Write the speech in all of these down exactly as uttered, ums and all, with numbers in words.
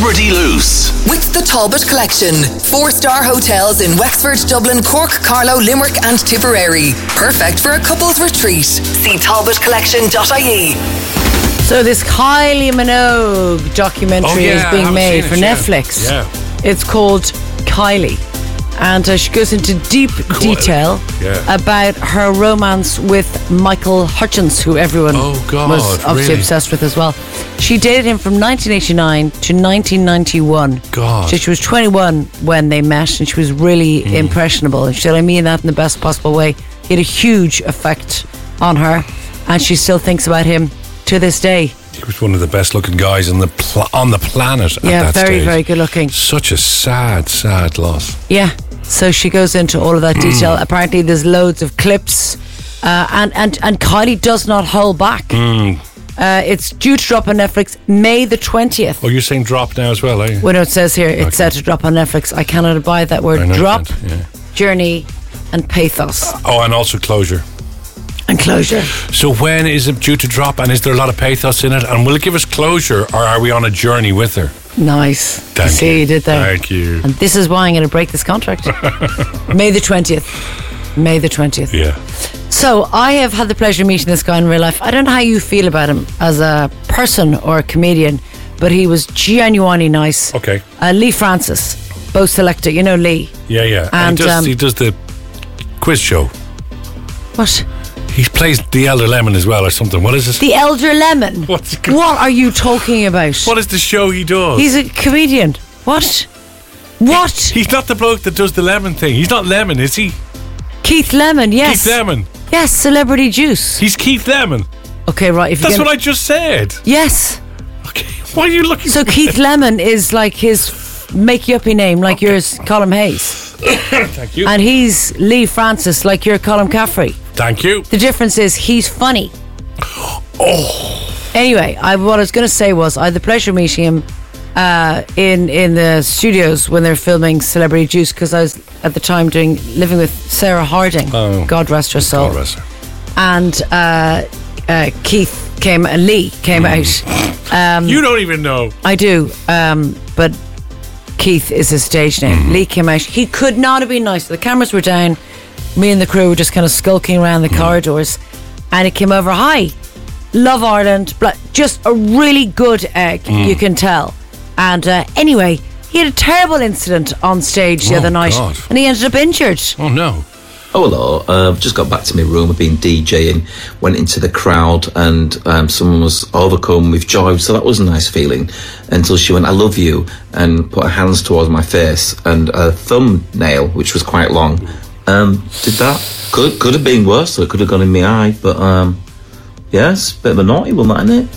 Celebrity Loose. With the Talbot Collection. Four-star hotels in Wexford, Dublin, Cork, Carlow, Limerick and Tipperary. Perfect for a couple's retreat. See talbot collection dot I E. So this Kylie Minogue documentary Oh, yeah, is being I haven't made seen for it, yeah. Netflix. Yeah. It's called Kylie. And uh, she goes into deep detail Yeah. about her romance with Michael Hutchence, who everyone Oh, God, was obviously really? obsessed with as well. She dated him from nineteen eighty-nine to nineteen ninety-one. God. So she was twenty-one when they met, and she was really Hmm. impressionable. And she said, I mean that in the best possible way. He had a huge effect on her, and she still thinks about him to this day. He was one of the best looking guys on the pl- on the planet at Yeah, that very, stage. very good looking. Such a sad, sad loss. Yeah, so she goes into all of that detail. Apparently there's loads of clips, uh, and, and, and Kylie does not hold back. Mm. Uh, it's due to drop on Netflix May the twentieth. Oh, you're saying drop now as well, are you? Well, no, it says here it's Okay. set to drop on Netflix. I cannot abide that word. I know you Drop, can't, yeah. journey and pathos Oh, and also closure. and closure. So when is it due to drop, and is there a lot of pathos in it? And will it give us closure, or are we on a journey with her? Nice. Thank you see, you. you did there. Thank you. And this is why I'm going to break this contract. May the twentieth. May the twentieth. Yeah. So I have had the pleasure of meeting this guy in real life. I don't know how you feel about him as a person or a comedian, but he was genuinely nice. Okay. Uh, Lee Francis, both selector. You know Lee. Yeah, yeah. And, he, does, um, he does the quiz show. What? He plays the Elder Lemon as well, or something. What is it? The Elder Lemon. What's it called? What are you talking about? What is the show he does? He's a comedian. What? What? He's not the bloke that does the lemon thing. He's not Lemon, is he? Keith Lemon, yes. Keith Lemon. Yes, Celebrity Juice. He's Keith Lemon. Okay, right. If That's you're what gonna, I just said. Yes. Okay. Why are you looking So for Keith Lemon is like his make-uppy name, like yours, Colin Hayes. Thank you. And he's Lee Francis, like you're Colin Caffrey. Thank you. The difference is he's funny. Oh. Anyway, I, what I was going to say was I had the pleasure of meeting him uh, in in the studios when they were filming Celebrity Juice, because I was at the time doing living with Sarah Harding. Oh. God rest her soul. God rest her. And uh, uh, Keith came and Lee came out. Um, You don't even know. I do, um, but Keith is his stage name. Mm-hmm. Lee came out. He could not have been nicer. The cameras were down. Me and the crew were just kind of skulking around the Mm. corridors, and he came over. Hi, love Ireland. Blah, just a really good egg, Mm. you can tell. And uh, anyway, he had a terrible incident on stage the Oh, other night, God. and he ended up injured. Oh, no. Oh, hello. Uh, I've just got back to my room. I've been DJing, went into the crowd, and um, someone was overcome with joy. So that was a nice feeling until she went, I love you, and put her hands towards my face, and a thumbnail, which was quite long. Um, did that. Could could have been worse, so it could have gone in my eye. But, um, yes, bit of a naughty one, that, isn't it?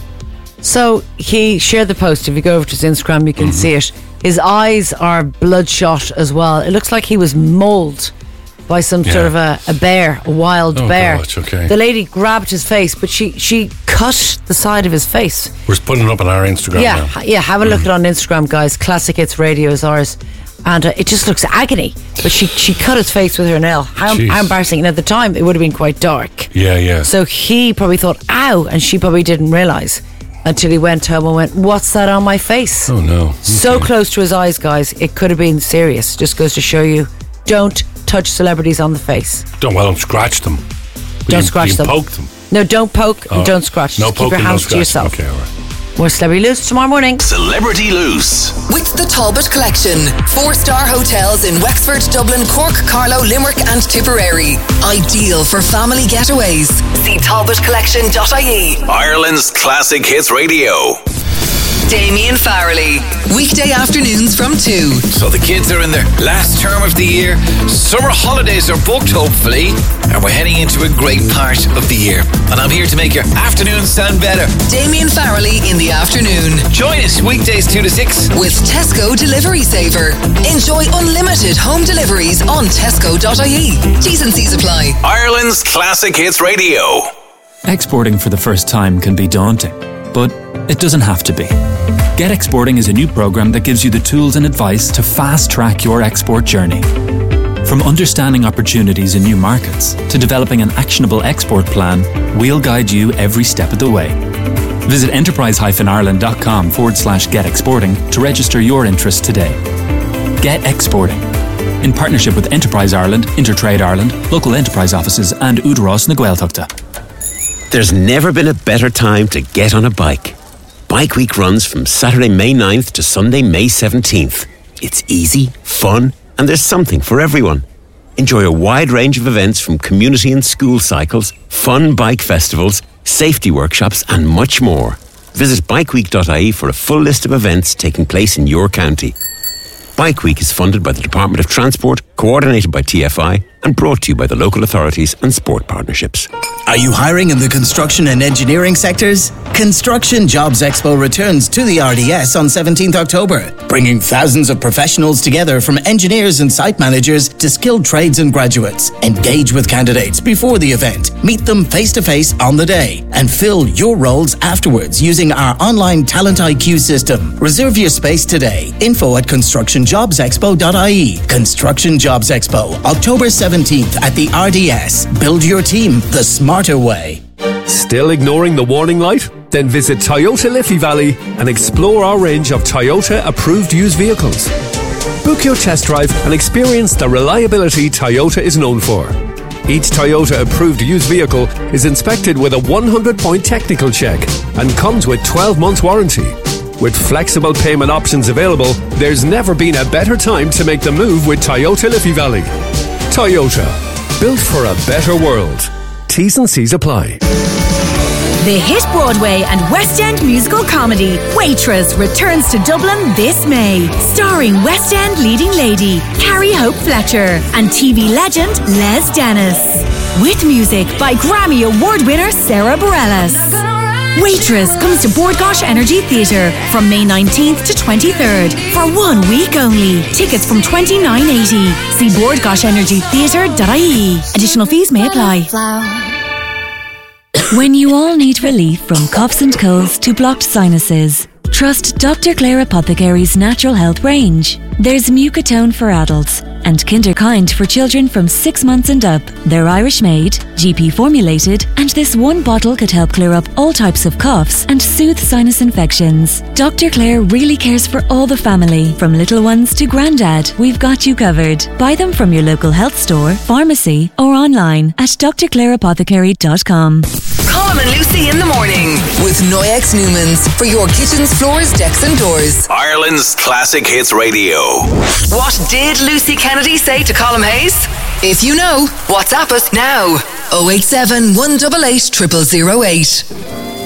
So he shared the post. If you go over to his Instagram, you can Mm-hmm. see it. His eyes are bloodshot as well. It looks like he was mauled by some sort Yeah. of a, a bear, a wild Oh, bear. God, okay. The lady grabbed his face, but she, she cut the side of his face. We're putting it up on our Instagram Yeah, now. ha- yeah. Have a look at it on Instagram, guys. Classic Hits Radio is ours. And uh, it just looks agony. But she, she cut his face with her nail. How, Jeez. how embarrassing. And at the time, it would have been quite dark. Yeah, yeah. So he probably thought, ow, and she probably didn't realise until he went home and went, what's that on my face? Oh, no. So Okay. close to his eyes, guys, it could have been serious. Just goes to show you, don't touch celebrities on the face. Don't, well, don't scratch them. Don't You- scratch you them. poke them. No, don't poke Oh. and don't scratch. No Just keep your poking, no hands to scratching. yourself. Okay, all right. More Celebrity Loose tomorrow morning. Celebrity Loose. With the Talbot Collection. Four-star hotels in Wexford, Dublin, Cork, Carlow, Limerick and Tipperary. Ideal for family getaways. See talbot collection dot I E. Ireland's classic hits radio. Damien Farrelly. Weekday afternoons from two. So the kids are in their last term of the year. Summer holidays are booked, hopefully. And we're heading into a great part of the year. And I'm here to make your afternoon sound better. Damien Farrelly in the afternoon. Join us weekdays two to six. With Tesco Delivery Saver. Enjoy unlimited home deliveries on tesco dot I E. T's and C's apply. Ireland's classic hits radio. Exporting for the first time can be daunting, but it doesn't have to be. Get Exporting is a new program that gives you the tools and advice to fast-track your export journey. From understanding opportunities in new markets to developing an actionable export plan, we'll guide you every step of the way. Visit enterprise-ireland.com forward slash get exporting to register your interest today. Get Exporting. In partnership with Enterprise Ireland, Intertrade Ireland, local enterprise offices and Údarás na Gaeltachta. There's never been a better time to get on a bike. Bike Week runs from Saturday, May ninth to Sunday, May seventeenth. It's easy, fun, and there's something for everyone. Enjoy a wide range of events from community and school cycles, fun bike festivals, safety workshops, and much more. Visit bikeweek dot I E for a full list of events taking place in your county. Bike Week is funded by the Department of Transport, coordinated by T F I, and brought to you by the local authorities and sport partnerships. Are you hiring in the construction and engineering sectors? Construction Jobs Expo returns to the R D S on seventeenth October, bringing thousands of professionals together from engineers and site managers to skilled trades and graduates. Engage with candidates before the event, meet them face-to-face on the day, and fill your roles afterwards using our online Talent I Q system. Reserve your space today. Info at construction jobs expo dot I E. Construction Jobs Expo, October seventeenth at the R D S. Build your team the smarter way. Still ignoring the warning light? Then visit Toyota Liffey Valley and explore our range of Toyota approved used vehicles. Book your test drive and experience the reliability Toyota is known for. Each Toyota approved used vehicle is inspected with a one hundred point technical check and comes with twelve months warranty. With flexible payment options available, there's never been a better time to make the move with Toyota Liffey Valley. Toyota, built for a better world. T's and C's apply. The hit Broadway and West End musical comedy Waitress returns to Dublin this May, starring West End leading lady Carrie Hope Fletcher and T V legend Les Dennis. With music by Grammy Award winner Sarah Bareilles. Waitress comes to Bord Gáis Energy Theatre from May nineteenth to twenty-third for one week only. Tickets from twenty-nine eighty. See bord gáis energy theatre dot I E. Additional fees may apply. When you all need relief from coughs and colds to blocked sinuses, trust Doctor Clare Apothecary's natural health range. There's Mucotone for adults and Kinderkind for children from six months and up. They're Irish made, G P formulated, and this one bottle could help clear up all types of coughs and soothe sinus infections. Doctor Clare really cares for all the family, from little ones to granddad. We've got you covered. Buy them from your local health store, pharmacy, or online at d r clare apothecary dot com. Colm and Lucy in the morning with Noyex Newmans for your kitchens, floors, decks and doors. Ireland's Classic Hits Radio. What did Lucy Kennedy say to Colm Hayes? If you know, WhatsApp us now. oh eight seven, one eight eight, zero zero zero eight.